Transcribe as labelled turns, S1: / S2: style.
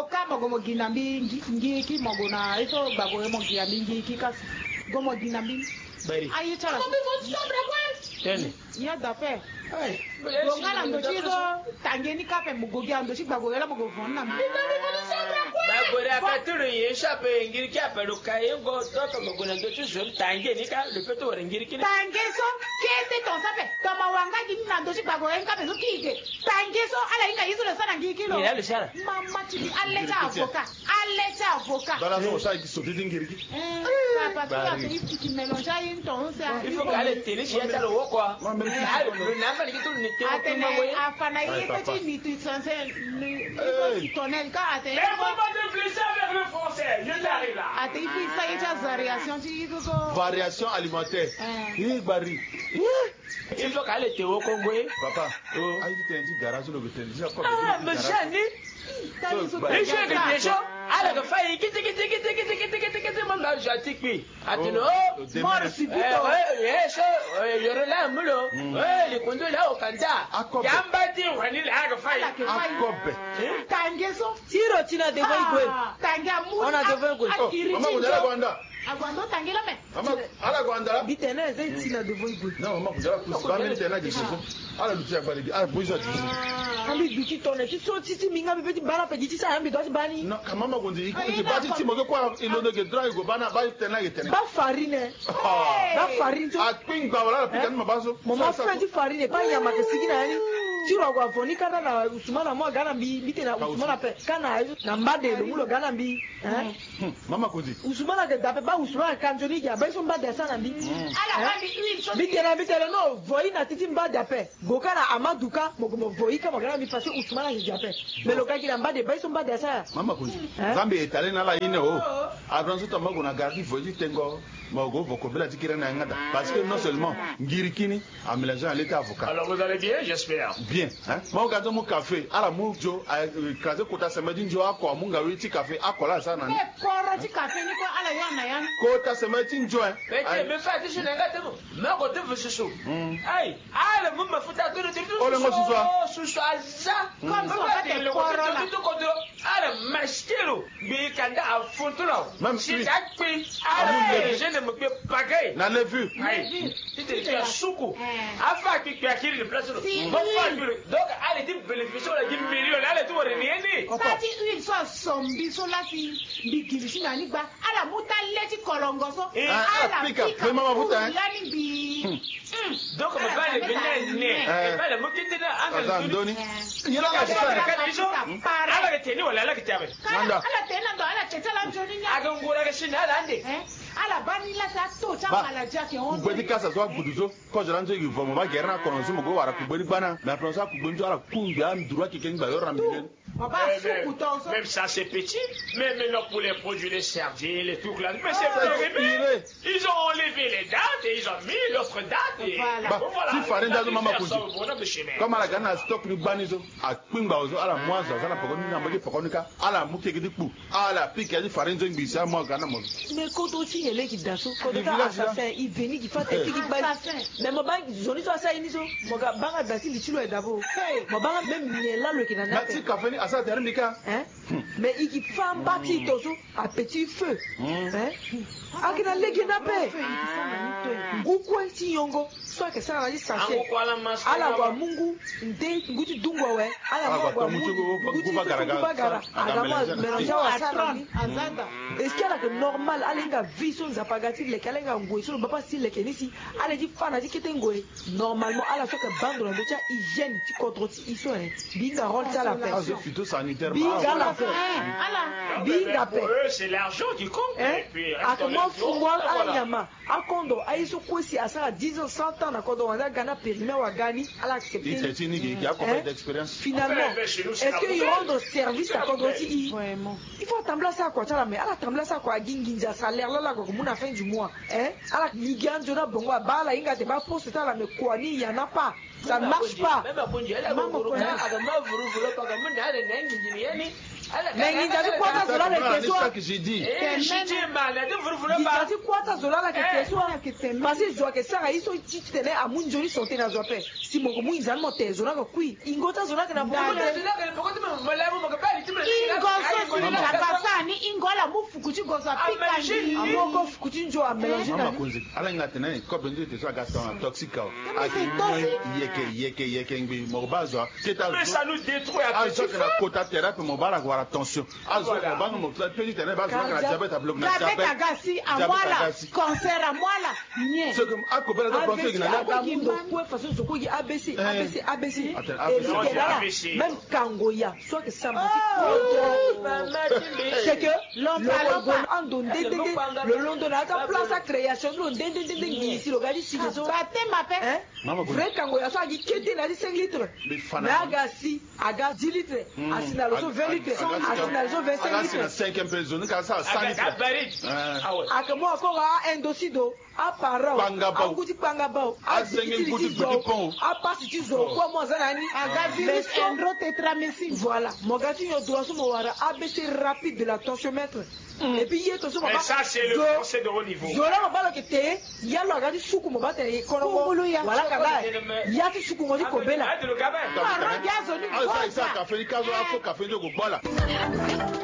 S1: kama gomo ginambi ngiki mogona eso bago mo ginambi ngiki kas gomo ginambi
S2: bari
S1: ayi chala
S2: tene
S1: ya dape ngala ndo chizo tangeni kape mugogi ando shi bago yela mugo vonna
S2: bagora katuru yesha pe ngiri kapa lukayengo toka mogona ndo chizo tangeni ka lepeto wore ngiri kini
S1: tangeso kete tonsape toma wanga gini na ndo shi bago yenga pe sukike tangeso ala inga yizo le sana ngikilo
S2: ya le shala
S1: mama chidi aleta avocat
S3: bala so sa ki sote ngiri ki
S1: papa tu ya ki mélanger une tonse
S2: il faut qu'elle télé chez elle wo quoi le namba ni kitu ni
S1: atene afana yete ti ni tu sanse ni tonel ka ate
S2: mais faut pas te glisser avec le français je t'arrive là
S1: ate ifi sa yeta variation ti ko
S3: variation alimentaire bari
S2: il faut qu'elle te wo Congo
S3: papa ayi ti garage lo betel ji ko
S2: mais chani les chefs de déjà ala ka fayi kiti mamba jatikpi atino
S1: mor sibito
S2: yeso yoro la mulo le kondo la okanda yambati wani la ka fayi
S3: akobe
S1: tangeso
S4: tiro tina de boy boy
S1: tanga mu
S4: ona de boy boy
S3: mama kujala gwanda
S1: agwando tangela me
S3: mama ala gwanda
S4: bitene ze tina de boy boy
S3: non mama kujala kusi ba mi tena je so ala lutia bari ala boizo ji
S4: ambi biti tone ti so ti minga bi biti bana pe ti sa ambi do ti bani
S3: non mama gonzi iko ba ti mo ko ilo de dry go bana ba tena ge tena
S4: ba farine to
S3: akpin gba wala pe kan ma ba so
S4: mama friend farine pa nyama ke sigina ni tiro kwa foni kana na usumana mo gana bi bitena usumana pe kana na mbade lo mulo gana bi
S3: mama gonzi
S4: usumana ke dape ba usumana kanjoni ya ba so mbade sana bi
S1: ala ba bi so
S4: bitena no voi na titi mbade pe bokana amaduka mo voi ka mo gana bi parce usumana je jape mais lo kaki na mbade ba so mbade sana
S3: mama gonzi zambe etale na la ine o abranzo to mago na gardi voi tengo mogo voko bela tikira na ngada parce que non seulement ngirikini a mélangé à l'état avocat.
S2: Alors vous allez bien, j'espère.
S3: Bien, hein. Moi regarde mon café, ala mujo kaze kota semedi njo akwa munga witi café akola sana ni.
S1: Poro ti café ni ko ala yana yana.
S3: Kota semedi njo hein.
S2: Mais fati je n'ai pas temo. Mais ko te fusu. Ai, ala mumma futa to de tout.
S3: Ole ngo
S2: susu aza.
S1: Comme ça va te poro la.
S2: Ala mashkelo bi kanda afuntula.
S3: Même
S2: si takpi ala je ne me peux pas gay.
S3: Na le vu.
S2: Ai, tu te fais soukou. Afa ki akiri le place. Donc elle était bénéficiaire de 10 millions, elle est tout rien.
S1: Fati une fois sombi so la fi bigilisi na nigba ala muta leti kolongoso ala pika
S3: mais maman vous hein.
S2: Donc on va le venir pas le mokite na
S3: Andoni.
S2: Il a la ça. Ala ke teni wala ala ke tabe.
S1: Ala tena ndo ala tetala njoni nya.
S2: Agongora ke shina ala ande.
S1: Ala bani la sa to cha mala jake on.
S3: Gbedi kasa so buduzo ko jara nzo yivo mo ba gerna kono so mo go wara ku gbedi bana mais après ça ku gbedi ala kunga am droit ki ken ba yo ramile.
S2: Même ça c'est petit, même non pour les produits, les serviettes, les trucs là. Mais c'est périmé. Ils ont enlevé les dates et ils ont mis l'autre date. Et
S3: voilà. Si farine date maman kuzi. Comme ala gana stock ni banizo, a kwimba ozo ala mwanza zana pokoni na mbege pokonika, ala muke gidi ku, ala pique ya farine zo ngi sa mo gana mo.
S4: Mais quand on tient les qui dasso, quand on assassin, il vient qui fait et qui baille. Mais mon banque, zoni so ça iniso, mon gars banga dati li chilo e davo. Mon banga même ni là le qui na na.
S3: Ti café ni asa termika.
S4: Mais il fait un bâti tozo à petit feu. Akina legi na pe. Ngukwe ti yongo. Soit que ça va juste sachet. Ala kwa mungu nde nguti dungwa we. Ala kwa mungu nguti bagara. Ala kwa mélanger wa sana ni azanda. Est-ce qu'il y a que normal alinga vision za pagati le kalenga ngwe so baba si le kenisi ala di fana di ketengwe. Normalement ala so que bande na docha hygiène ti contre ti iso binga rôle ça la personne.
S3: Phytosanitaire.
S4: Binga la pe.
S1: Ala
S4: binga pe.
S2: C'est l'argent qui compte. Et puis
S4: comment fumwa anyama akondo aiso kwesi asara 10 ans 100 ans na kondo wanda gana périmé wa gani ala accepter finalement est-ce que il rend service à kondo ti
S1: vraiment
S4: il faut tembler ça quoi tala mais ala tembler ça quoi ginginja salaire là ko muna fin du mois ala liganjo na bongo bala inga te ba poste tala mais quoi ni y en a pas ça ne marche pas
S2: même bonjo elle a bongo aga ma vuru pa ga mun na ne ngini yani
S4: mais il a dit quoi ça zola la question
S3: c'est ça que j'ai dit
S4: il quoi ça zola la question parce que je que ça ils sont titene à mun joli santé na zope si mon mu izan mo te zola ko kui ingota zola que na bongo
S2: zola que na bongo me malamu mo ka bali
S1: ingoso sinjakasani ingola mufukuchi gosa pikandi
S4: amoko fukuchi njo a mélanger
S3: mama kunzi ala ngati na ko benzo te so gasta na toxique yeke ngbi mo bazwa
S2: mais ça nous détruit à petit feu.
S3: La quota thérapie mo bala ko attention azo ko banu mo petit terrain bazwa na diabète bloc na
S1: diabète agasi amwala cancer amwala nye
S3: ce que akobela da cancer na
S4: la mundo ko façon so ko ABC même kangoya soit que ça c'est que l'homme en donne le London a ta place à création le ici le gars ici les autres vrai kangoya soit qui kete na 5 litres agasi aga 10 litres asina loso 20 litres asina loso 25 litres
S3: asina 5 pesos ni ka sa 100 litres
S4: akamo akora endosido apara akuti pangabao a passe tizo kwa mozanani
S1: agavirus endrotetramycine
S4: voilà mogati yo doit so mowara ABC rapide de la tensiomètre et puis yeto so
S2: mais ça c'est le français de haut niveau
S4: zola mabalo kete yalo agati suku mobata e kono voilà kaba yati suku ngodi kobela
S2: le gamin
S1: gazo ni
S3: ça café ni kazo afo café de ko bola